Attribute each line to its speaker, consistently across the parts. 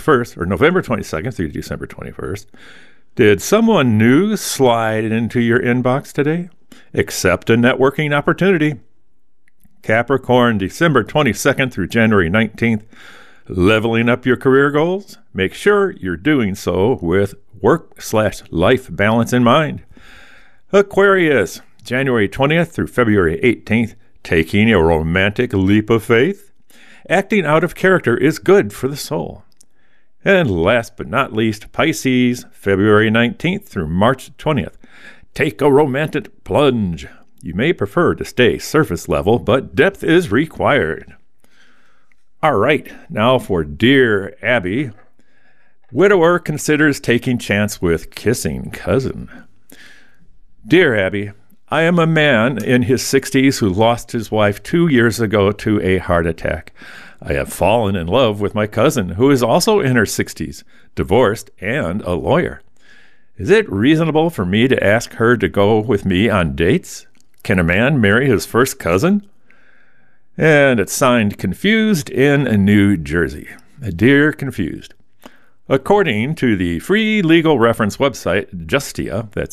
Speaker 1: 21st, or November 22nd through December 21st. Did someone new slide into your inbox today? Accept a networking opportunity. Capricorn, December 22nd through January 19th. Leveling up your career goals? Make sure you're doing so with work/life balance in mind. Aquarius, January 20th through February 18th. Taking a romantic leap of faith? Acting out of character is good for the soul. And last but not least, Pisces, February 19th through March 20th. Take a romantic plunge. You may prefer to stay surface level, but depth is required. All right, now for Dear Abby. Widower considers taking chance with kissing cousin. Dear Abby, I am a man in his 60s who lost his wife 2 years ago to a heart attack. I have fallen in love with my cousin, who is also in her 60s, divorced, and a lawyer. Is it reasonable for me to ask her to go with me on dates? Can a man marry his first cousin? And it's signed Confused in New Jersey. Dear Confused. According to the free legal reference website, Justia, that's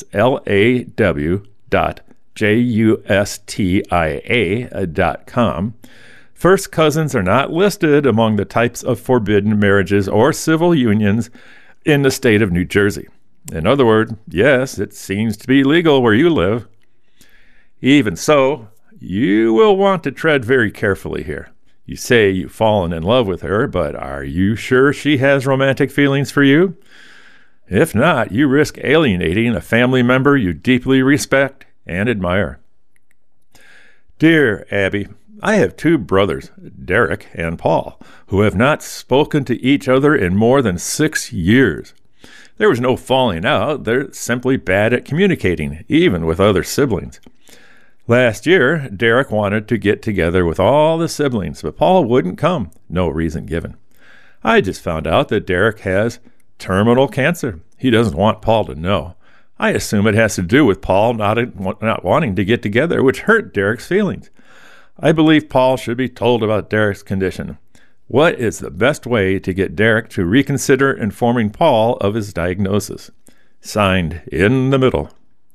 Speaker 1: law.justia.com, first cousins are not listed among the types of forbidden marriages or civil unions in the state of New Jersey. In other words, yes, it seems to be legal where you live. Even so, you will want to tread very carefully here. You say you've fallen in love with her, but are you sure she has romantic feelings for you? If not, you risk alienating a family member you deeply respect and admire. Dear Abby, I have 2 brothers, Derek and Paul, who have not spoken to each other in more than 6 years. There was no falling out. They're simply bad at communicating, even with other siblings. Last year, Derek wanted to get together with all the siblings, but Paul wouldn't come. No reason given. I just found out that Derek has terminal cancer. He doesn't want Paul to know. I assume it has to do with Paul not wanting to get together, which hurt Derek's feelings. I believe Paul should be told about Derek's condition. What is the best way to get Derek to reconsider informing Paul of his diagnosis? Signed, In the Middle.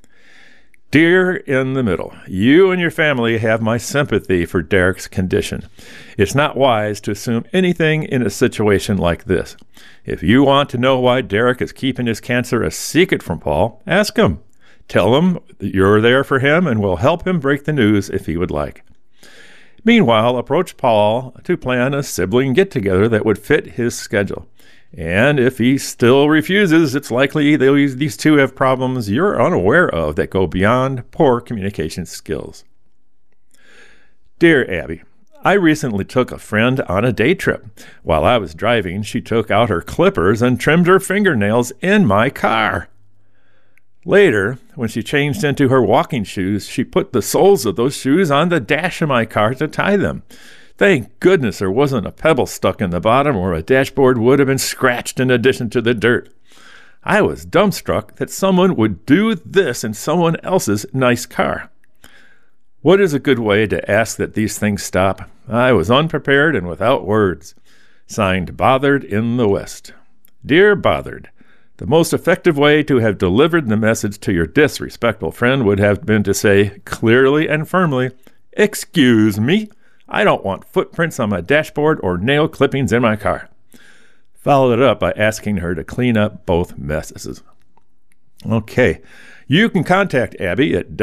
Speaker 1: Dear In the Middle, you and your family have my sympathy for Derek's condition. It's not wise to assume anything in a situation like this. If you want to know why Derek is keeping his cancer a secret from Paul, ask him. Tell him that you're there for him and will help him break the news if he would like. Meanwhile, approach Paul to plan a sibling get-together that would fit his schedule. And if he still refuses, it's likely these 2 have problems you're unaware of that go beyond poor communication skills. Dear Abby, I recently took a friend on a day trip. While I was driving, she took out her clippers and trimmed her fingernails in my car. Later, when she changed into her walking shoes, she put the soles of those shoes on the dash of my car to tie them. Thank goodness there wasn't a pebble stuck in the bottom, or a dashboard would have been scratched in addition to the dirt. I was dumbstruck that someone would do this in someone else's nice car. What is a good way to ask that these things stop? I was unprepared and without words. Signed, Bothered in the West. Dear Bothered, the most effective way to have delivered the message to your disrespectful friend would have been to say clearly and firmly, "Excuse me, I don't want footprints on my dashboard or nail clippings in my car." Followed it up by asking her to clean up both messes. Okay, you can contact Abby at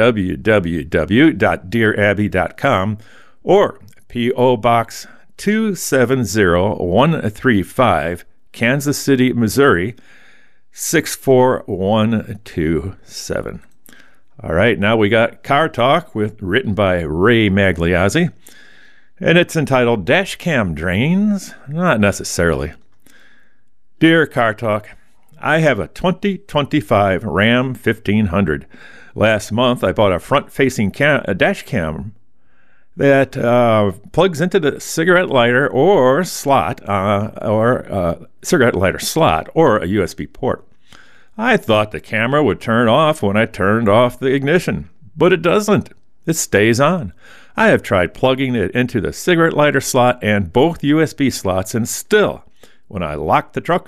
Speaker 1: www.dearabby.com or P.O. Box 270135, Kansas City, Missouri, 64127. All right, now we got Car Talk written by Ray Magliazzi, and it's entitled Dash Cam Drains? Not necessarily. Dear Car Talk, I have a 2025 Ram 1500. Last month, I bought a front-facing dash cam that plugs into the cigarette lighter or slot, cigarette lighter slot, or a USB port. I thought the camera would turn off when I turned off the ignition, but it doesn't. It stays on. I have tried plugging it into the cigarette lighter slot and both USB slots, and still, when I lock the truck